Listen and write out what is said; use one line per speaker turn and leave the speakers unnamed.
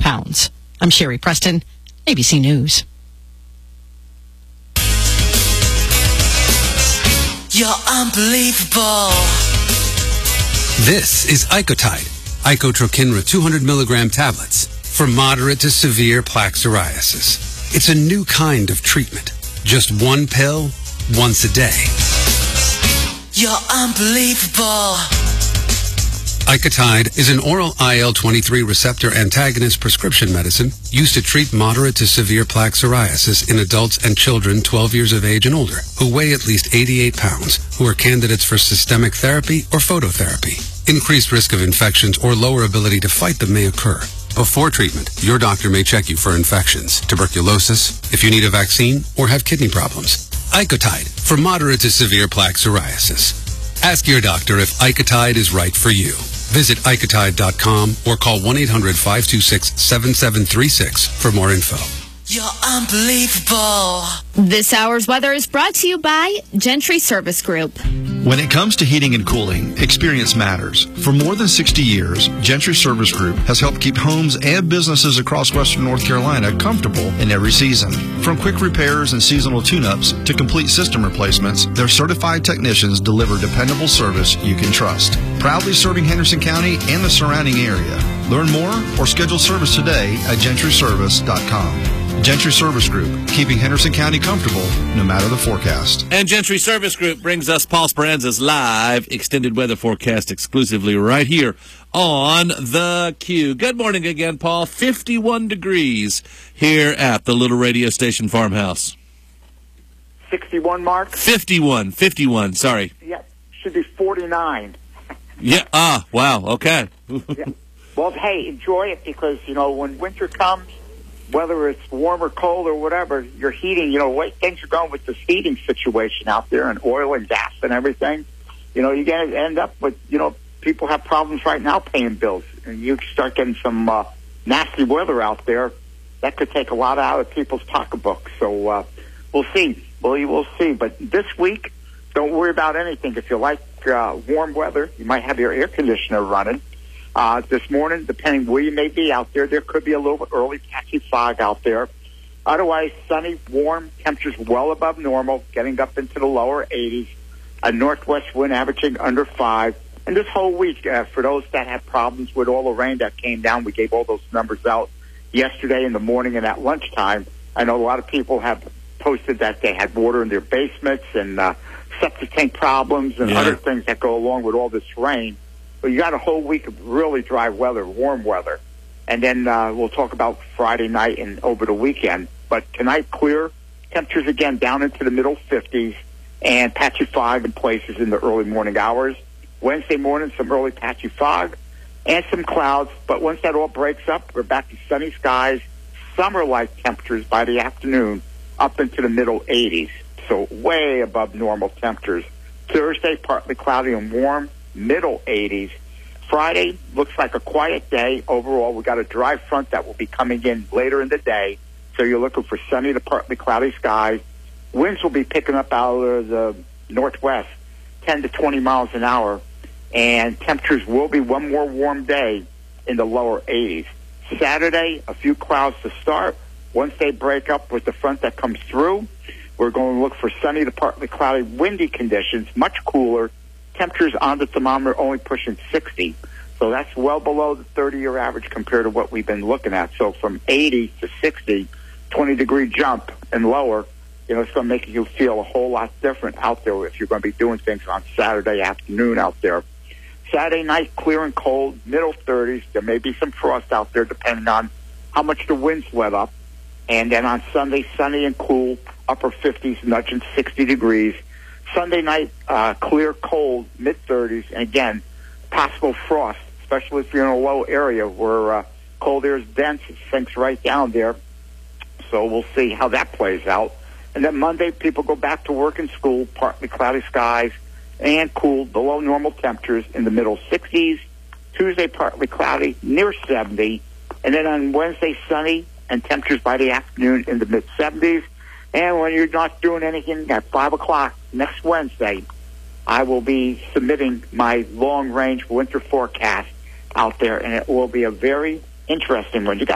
pounds. I'm Sherry Preston, ABC News.
You're unbelievable.
This is Icotide, Icotrokinra 200 milligram tablets for moderate to severe plaque psoriasis. It's a new kind of treatment. Just one pill, once a day.
You're unbelievable.
Icotide is an oral IL-23 receptor antagonist prescription medicine used to treat moderate to severe plaque psoriasis in adults and children 12 years of age and older who weigh at least 88 pounds, who are candidates for systemic therapy or phototherapy. Increased risk of infections or lower ability to fight them may occur. Before treatment, your doctor may check you for infections, tuberculosis, if you need a vaccine, or have kidney problems. Icotide for moderate to severe plaque psoriasis. Ask your doctor if Icotide is right for you. Visit Icotide.com or call 1-800-526-7736 for more info.
You're unbelievable.
This hour's weather is brought to you by Gentry Service Group.
When it comes to heating and cooling, experience matters. For more than 60 years, Gentry Service Group has helped keep homes and businesses across western North Carolina comfortable in every season. From quick repairs and seasonal tune-ups to complete system replacements, their certified technicians deliver dependable service you can trust. Proudly serving Henderson County and the surrounding area. Learn more or schedule service today at gentryservice.com. Gentry Service Group, keeping Henderson County comfortable no matter the forecast.
And Gentry Service Group brings us Paul Speranza's live extended weather forecast exclusively right here on The Q. Good morning again, Paul. 51 degrees here at the little radio station farmhouse.
61, Mark?
51, sorry.
Yeah, should be 49.
Yeah, wow, okay.
Yeah. Well, hey, enjoy it because, when winter comes, whether it's warm or cold or whatever, your heating, the way things are going with this heating situation out there and oil and gas and everything, you're going to end up with, people have problems right now paying bills. And you start getting some nasty weather out there, that could take a lot out of people's pocketbooks. So we'll see. We'll see. But this week, don't worry about anything. If you like warm weather, you might have your air conditioner running. This morning, depending where you may be out there could be a little bit early patchy fog out there. Otherwise, sunny, warm, temperatures well above normal, getting up into the lower 80s. A northwest wind averaging under 5. And this whole week, for those that had problems with all the rain that came down, we gave all those numbers out yesterday in the morning and at lunchtime. I know a lot of people have posted that they had water in their basements and septic tank problems and other things that go along with all this rain. But you got a whole week of really dry weather, warm weather. And then we'll talk about Friday night and over the weekend. But tonight, clear. Temperatures, again, down into the middle 50s and patchy fog in places in the early morning hours. Wednesday morning, some early patchy fog and some clouds. But once that all breaks up, we're back to sunny skies, summer-like temperatures by the afternoon, up into the middle 80s. So way above normal temperatures. Thursday, partly cloudy and warm. Middle 80s. Friday looks like a quiet day overall. We got a dry front that will be coming in later in the day, so you're looking for sunny to partly cloudy skies. Winds will be picking up out of the northwest, 10 to 20 miles an hour, and temperatures will be one more warm day in the lower 80s. Saturday, a few clouds to start. Once they break up with the front that comes through, we're going to look for sunny to partly cloudy, windy conditions, much cooler. Temperatures on the thermometer only pushing 60. So that's well below the 30-year average compared to what we've been looking at. So from 80 to 60, 20-degree jump and lower, it's going to make you feel a whole lot different out there if you're going to be doing things on Saturday afternoon out there. Saturday night, clear and cold, middle 30s. There may be some frost out there depending on how much the winds let up. And then on Sunday, sunny and cool, upper 50s, nudging 60 degrees. Sunday night, clear, cold, mid-30s, and again, possible frost, especially if you're in a low area where cold air is dense. It sinks right down there. So we'll see how that plays out. And then Monday, people go back to work and school, partly cloudy skies, and cool, below normal temperatures in the middle 60s. Tuesday, partly cloudy, near 70. And then on Wednesday, sunny, and temperatures by the afternoon in the mid-70s. And when you're not doing anything at 5 o'clock next Wednesday, I will be submitting my long-range winter forecast out there, and it will be a very interesting one. You got